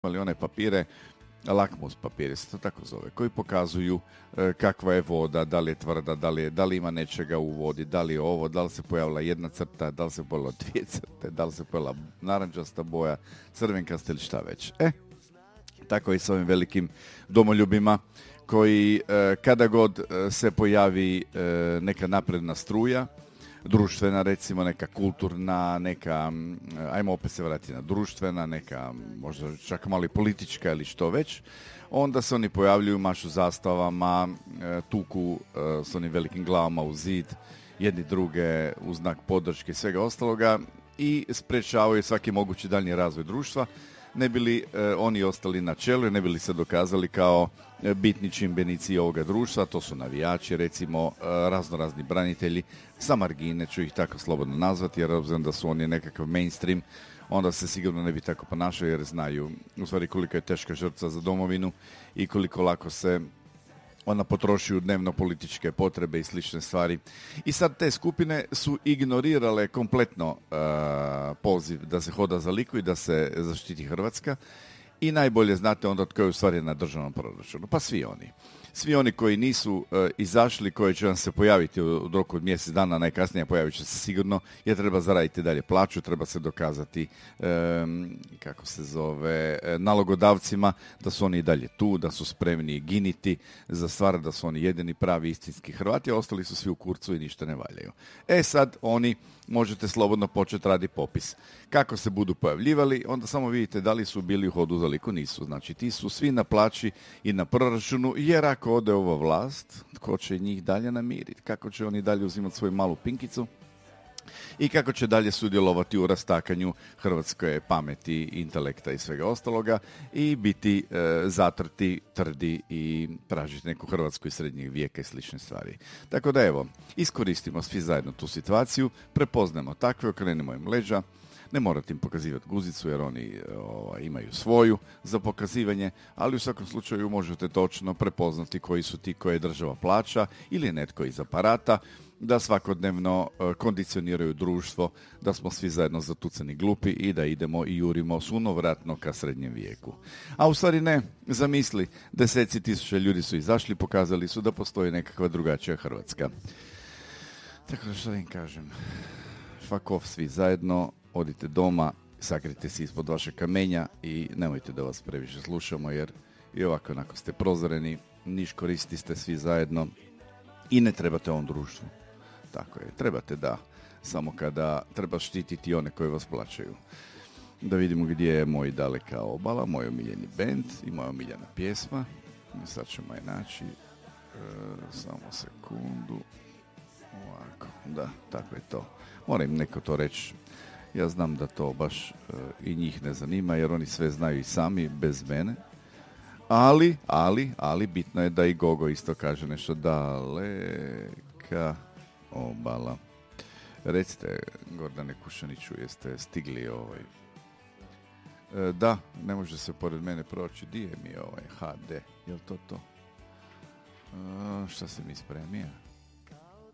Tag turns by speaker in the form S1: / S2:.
S1: imali one papire, lakmus papiri se to tako zove, koji pokazuju kakva je voda, da li je tvrda, da li ima nečega u vodi, da li je ovo, da li se pojavila jedna crta, da li se pojavila dvije crte, da li se pojavila narančasta boja, crvenkasta ili šta već. Tako i s ovim velikim domoljubima koji kada god se pojavi neka napredna struja, društvena, recimo neka kulturna, neka, ajmo opet se vratiti na društvena, neka možda čak malo i politička ili što već, onda se oni pojavljuju, mašu zastavama, tuku s onim velikim glavama u zid, jedni druge u znak podrške i svega ostaloga i sprečavaju svaki mogući daljnji razvoj društva, ne bi li oni ostali na čelu i ne bi li se dokazali kao bitni čimbenici ovoga društva. To su navijači, recimo raznorazni branitelji sa margine, ću ih tako slobodno nazvati, jer obzirom da su oni nekakav mainstream, onda se sigurno ne bi tako ponašali jer znaju u stvari koliko je teška žrtva za domovinu i koliko lako se ona potroši u dnevno političke potrebe i slične stvari. I sad te skupine su ignorirale kompletno poziv da se hoda za liku i da se zaštiti Hrvatska. I najbolje znate onda tko je u stvari na državnom proračunu. Pa svi oni. Svi oni koji nisu izašli, koji će vam se pojaviti u roku od mjesec dana, najkasnije pojavit će se sigurno, jer treba zaraditi dalje plaću, treba se dokazati, kako se zove, nalogodavcima da su oni i dalje tu, da su spremni giniti za stvar, da su oni jedini pravi istinski Hrvati, a ostali su svi u kurcu i ništa ne valjaju. Sad oni možete slobodno početi raditi popis. Kako se budu pojavljivali, onda samo vidite da li su bili u hodu za liku, nisu. Znači, ti su svi na plaći i na proračunu, jer ako ode ova vlast, tko će njih dalje namiriti? Kako će oni dalje uzimati svoju malu pinkicu? I kako će dalje sudjelovati u rastakanju hrvatske pameti, intelekta i svega ostaloga i biti zatrti, trdi i tražiti neku Hrvatsku iz srednjeg vijeka i slične stvari. Tako da evo, iskoristimo svi zajedno tu situaciju, prepoznamo takve, okrenemo im leđa, ne morate im pokazivati guzicu jer oni imaju svoju za pokazivanje, ali u svakom slučaju možete točno prepoznati koji su ti koje država plaća ili netko iz aparata, da svakodnevno kondicioniraju društvo, da smo svi zajedno zatucani glupi i da idemo i jurimo sunovratno ka srednjem vijeku. A u stvari ne, zamisli, deseci tisuća ljudi su izašli, pokazali su da postoji nekakva drugačija Hrvatska. Tako da što im kažem, fuck off svi zajedno, odite doma, sakrite se ispod vaše kamenja i nemojte da vas previše slušamo jer i ovako onako ste prozoreni, niš koristi ste svi zajedno i ne trebate ovom društvu. Tako je, trebate da, samo kada treba štititi one koji vas plaćaju. Da vidimo gdje je moj daleka obala, moj omiljeni bend i moja omiljena pjesma. I sad ćemo je naći, samo sekundu, ovako, da, tako je to. Mora im neko to reći. Ja znam da to baš i njih ne zanima jer oni sve znaju i sami bez mene. Ali bitno je da i Gogo isto kaže nešto daleka obala. Recite, Gordane Kušaniću, jeste stigli da, ne može se pored mene proći. Di je mi HD? Jel to? Šta se mi spremio?